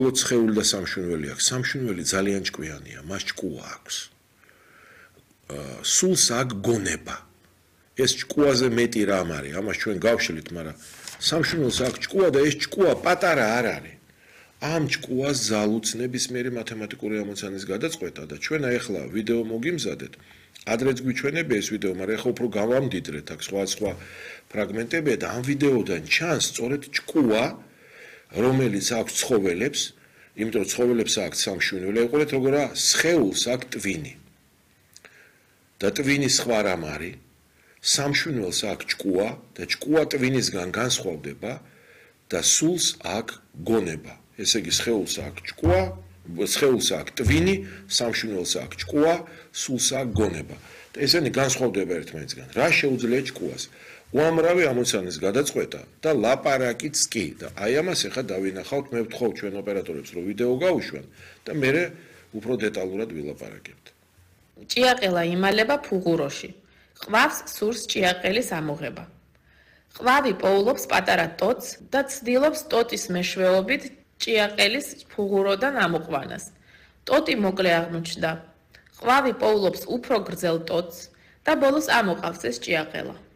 ცხეული და სამშვენველი აქვს. სამშვენველი ძალიან ჭკვიანია, მას ჭკუა აქვს. სულს აქვს გონება. ეს ჭკუაზე მეტი რამ არის, ამას ჩვენ გავშლით, მაგრამ სამშვენველს აქვს ჭკუა და ეს ჭკუა პატარა არ არის. ამ ჭკუას ზალუცნების მერი მათემატიკური ამოცანის გადაწყვეტა და ჩვენ ახლა ვიდეო მოგიმზადეთ. ადრეც გვიჩვენებია ეს ვიდეო, მაგრამ ახლა უფრო გავამდიდრეთ, აქ სხვა ფრაგმენტებია და ამ ვიდეოდან ჩანს სწორედ ჭკუა, რომელიც აქვს ცხოველებს, იმიტომ რომ ცხოველებს აქვს სამშვენებელი, იყურეთ როგორა სხეულს აქვს ტვინი. და ტვინი სხვა რამ არის, სამშვენველს აქვს ჭკუა და ჭკუა ტვინისგან განსხვავდება და სულს აქვს გონება. ესე იგი სხეულს აქვს ჭკუა, სხეულს აქვს ტვინი, სამშვენველს აქვს ჭკუა, სულს აქვს გონება. და ესენი განსხვავდება ერთმანეთისგან. რა შეუძლია ჭკუას? უამრავი ამოცანის გადაწყვეტა და ლაპარაკიც კი და აი ამას ახლა დავინახავთ, მე ვთხოვ ჩვენ ოპერატორებს რომ ვიდეო გაუშვან და მე უფრო დეტალურად ვილაპარაკებთ. ჭიაყელა იმალება ფუღუროში. ყვავს სურს ჭიაყელის ამოღება. ყვავი პოულობს პატარა ტოტს და ცდილობს ტოტის მეშვეობით ჭიაყელის ფუღუროდან ამოყვანას. ტოტი მოკლე აღმოჩნდა. ყვავი პოულობს უფრო გრძელ ტოტს და ბოლოს ამოყავს ეს ჭიაყელა.